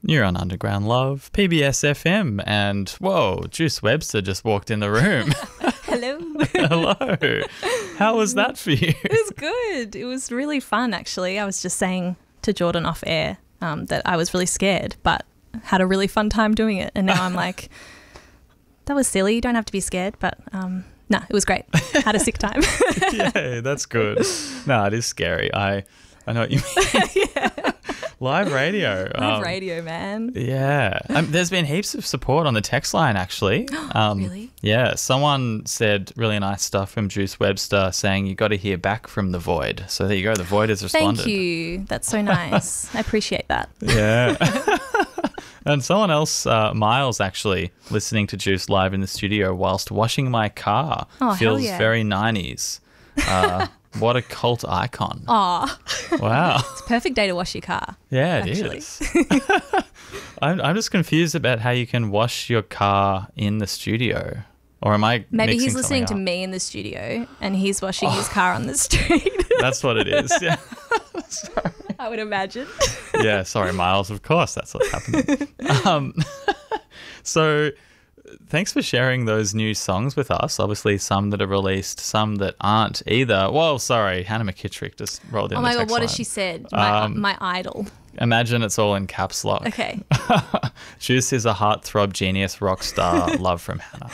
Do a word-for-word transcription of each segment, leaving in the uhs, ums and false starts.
You're on Underground Love, P B S F M, and whoa, Juice Webster just walked in the room. Hello. Hello. How was that for you? It was good. It was really fun, actually. I was just saying to Jordan off air um, that I was really scared, but had a really fun time doing it. And now I'm like, that was silly. You don't have to be scared, but um, no, it was great. Had a sick time. Yeah, that's good. No, it is scary. I, I know what you mean. Yeah. Live radio. Live um, radio, man. Yeah. Um, there's been heaps of support on the text line, actually. Um, Really? Yeah. Someone said really nice stuff from Juice Webster saying you got to hear back from The Void. So there you go. The Void has responded. Thank you. That's so nice. I appreciate that. Yeah. And someone else, uh, Miles, actually, listening to Juice live in the studio whilst washing my car. Oh, hell Feels yeah. very nineties. Uh, what a cult icon. Aw. Wow. It's a perfect day to wash your car. Yeah, it Actually. is. I'm, I'm just confused about how you can wash your car in the studio. Or am I Maybe mixing he's listening to something up? me in the studio and he's washing his car on the street. That's what it is. Yeah. I would imagine. Yeah, sorry, Miles. Of course, that's what's happening. Um, so thanks for sharing those new songs with us. Obviously, some that are released, some that aren't either. Well, sorry, Hannah McKittrick just rolled in Oh the my God, text what line. has she said? My, Um, my idol. Imagine it's all in caps lock. Okay. Juice is a heartthrob genius rock star. Love from Hannah.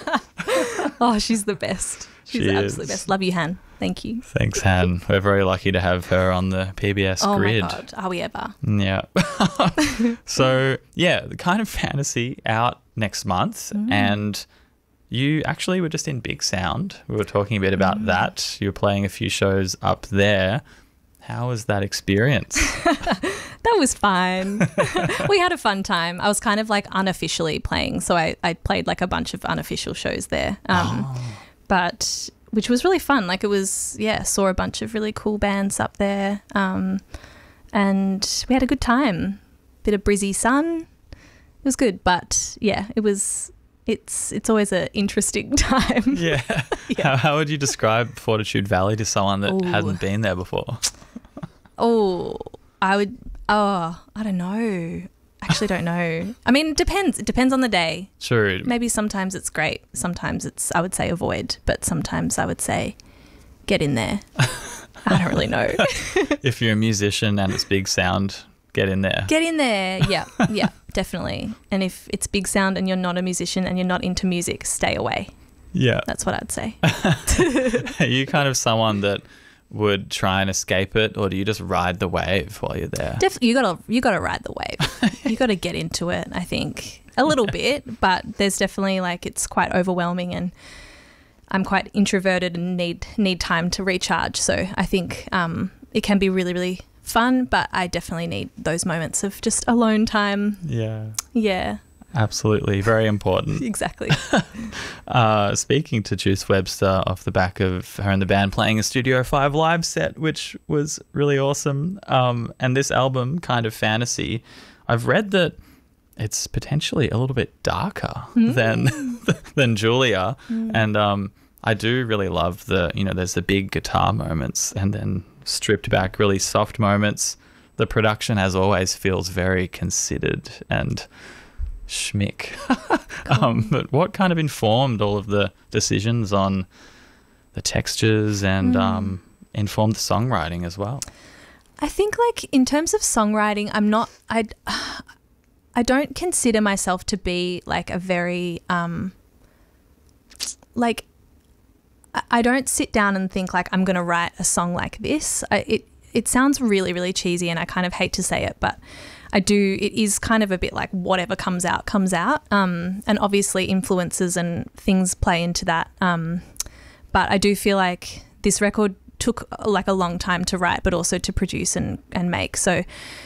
Oh, she's the best. She's She the is. absolute best. Love you, Han. Thank you. Thanks, Han. We're very lucky to have her on the P B S Oh grid. my God. Are we ever? Yeah. So, yeah, the Kind of Fantasy out next month. Mm. And you actually were just in Big Sound. We were talking a bit about Mm. that. You were playing a few shows up there. How was that experience? That was fine. We had a fun time. I was kind of like unofficially playing. So I, I played like a bunch of unofficial shows there. Um, Oh. But which was really fun. Like it was, yeah, saw a bunch of really cool bands up there. Um, and we had a good time. Bit of brizzy sun. It was good. But yeah, it was, it's, it's always an interesting time. Yeah. Yeah. How, how would you describe Fortitude Valley to someone that Ooh. hadn't been there before? Oh, I would, oh, I don't know. Actually don't know. I mean, it depends. It depends on the day. True. Maybe sometimes it's great. Sometimes it's, I would say avoid, but sometimes I would say get in there. I don't really know. If you're a musician and it's Big Sound, get in there. Get in there. Yeah, yeah, definitely. And if it's Big Sound and you're not a musician and you're not into music, stay away. Yeah. That's what I'd say. Are you kind of someone that would try and escape it, or do you just ride the wave while you're there? Def- you gotta you gotta ride the wave. You gotta get into it. I think a little bit, but there's definitely like it's quite overwhelming, and I'm quite introverted and need need time to recharge. So I think um, it can be really really fun, but I definitely need those moments of just alone time. Yeah. Yeah, Absolutely. Very important. exactly. Uh, speaking to Juice Webster off the back of her and the band playing a Studio five live set, which was really awesome. Um, and this album, Kind of Fantasy, I've read that it's potentially a little bit darker than than Julia. And um, I do really love the, you know, there's the big guitar moments and then stripped back, really soft moments. The production, as always, feels very considered and schmick. um, but what kind of informed all of the decisions on the textures and um, informed the songwriting as well? I think like in terms of songwriting, I'm not I I don't consider myself to be like a very um like I- I don't sit down and think like I'm going to write a song like this. I, it it sounds really really cheesy and I kind of hate to say it, but I do it is kind of a bit like whatever comes out comes out. Um and obviously influences and things play into that. Um but I do feel like this record took like a long time to write, but also to produce and, and make. So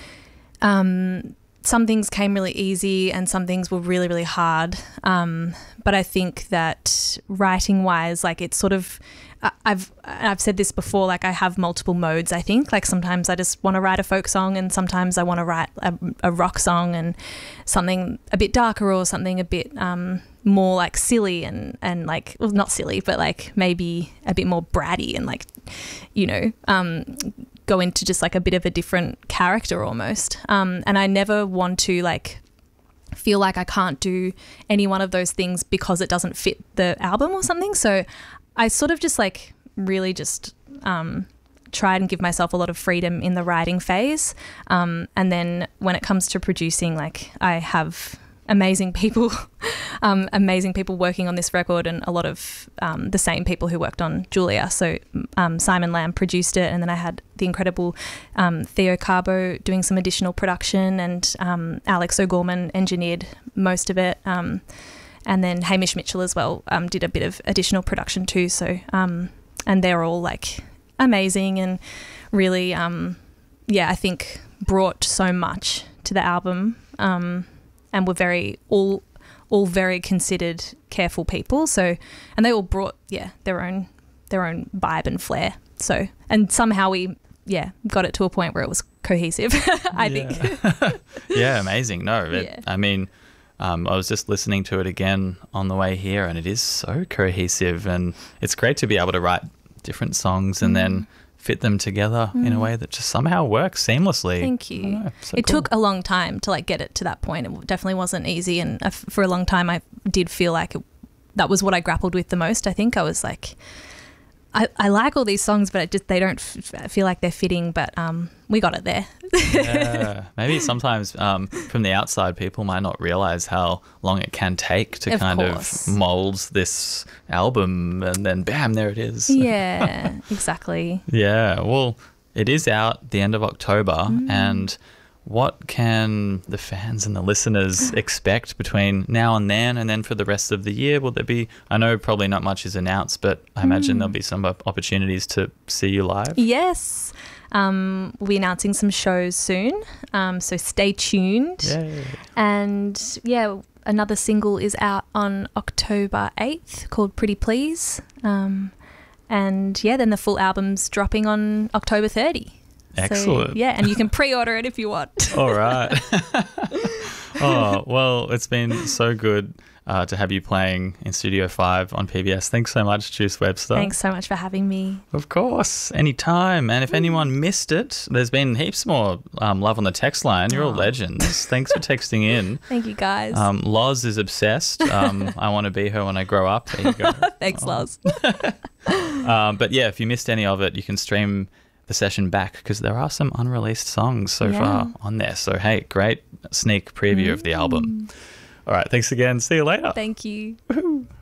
um, some things came really easy and some things were really, really hard. Um, but I think that writing wise, like it's sort of, I- I've, I've said this before, like I have multiple modes, I think. Like sometimes I just want to write a folk song and sometimes I want to write a, a rock song and something a bit darker or something a bit um, more like silly and, and like, well, not silly, but like maybe a bit more bratty and like, you know, um, go into just like a bit of a different character almost. Um, and I never want to like feel like I can't do any one of those things because it doesn't fit the album or something. So I sort of just like really just um, tried and give myself a lot of freedom in the writing phase. Um, and then when it comes to producing, like I have amazing people, um, amazing people working on this record, and a lot of um, the same people who worked on Julia. So um, Simon Lamb produced it, and then I had the incredible um, Theo Carbo doing some additional production, and um, Alex O'Gorman engineered most of it. Um, and then Hamish Mitchell as well um, did a bit of additional production too. So um, and they're all like amazing and really, um, yeah, I think brought so much to the album. Um, and were very all all very considered, careful people. So, and they all brought yeah their own their own vibe and flair. So, and somehow we yeah got it to a point where it was cohesive. I yeah. think. Yeah, amazing. No, it, Yeah. I mean, um, I was just listening to it again on the way here, and it is so cohesive, and it's great to be able to write different songs and mm. then fit them together mm. in a way that just somehow works seamlessly. Thank you. Know, so it cool. took a long time to like get it to that point. It definitely wasn't easy, and I, for a long time I did feel like it, that was what I grappled with the most. I think I was like, I, I like all these songs, but it just they don't f- feel like they're fitting. But um, we got it there. Yeah, maybe sometimes um, from the outside, people might not realize how long it can take to Of kind course. of mold this album, and then bam, there it is. Yeah, exactly. Yeah, well, it is out the end of October, Mm. and what can the fans and the listeners expect between now and then, and then for the rest of the year? Will there be, I know probably not much is announced, but I imagine Mm. there'll be some op- opportunities to see you live. Yes. Um, we'll be announcing some shows soon, um, so stay tuned. Yay. And yeah, another single is out on October eighth called Pretty Please. Um, and yeah, then the full album's dropping on October thirtieth. Excellent. So, yeah, and you can pre-order it if you want. All right. Oh, well, it's been so good uh, to have you playing in Studio five on P B S. Thanks so much, Juice Webster. Thanks so much for having me. Of course, anytime. And if anyone missed it, there's been heaps more um, love on the text line. You're all Aw. legends. Thanks for texting in. Thank you, guys. Um, Loz is obsessed. Um, I want to be her when I grow up. There you go. Thanks, Loz. Um, but yeah, if you missed any of it, you can stream the session back because there are some unreleased songs so Yeah. far on there. So hey, great sneak preview of the album. All right, thanks again. See you later. Thank you. Woohoo.